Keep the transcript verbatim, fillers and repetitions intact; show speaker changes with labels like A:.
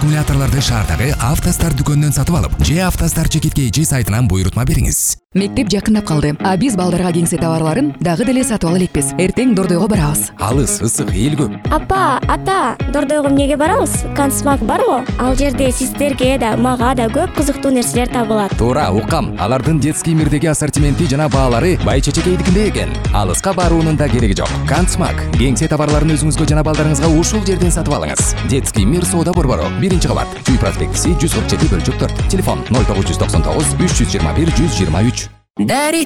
A: аккумуляторларды шаардагы Автостар дүкөнүнөн сатып алып, же Автостар чекит кей жи сайтынан буйрутма бериңиз.
B: Мектеп жакындап калды. А биз балдарга кеңсе товарларын дагы деле сатып ала элекпиз. Эртең Дордойго барабыз.
A: Алыс, ысык, эл көп.
C: Апа, ата, Дордойго эмнеге барабыз? Канцмак барбы? Ал жерде сиздерге да, мага да көп кызыктуу нерселер табылат.
A: Туура, уккам. Алардын детский мирдеги ассортименти жана баалары бай чечекейдикинде экен. Алыска баруунун да кереги жок. Канцмак кеңсе товарларын өзүңүзгө жана балдарыңызга ушул жерден сатып алыңыз. Детский мир соода борбору, биринчи кабат, Чүй проспектиси жүз кырк жети бөлчүк төрт. Телефон ноль тогуз жүз токсон тогуз үч жүз жыйырма бир жүз жыйырма үч.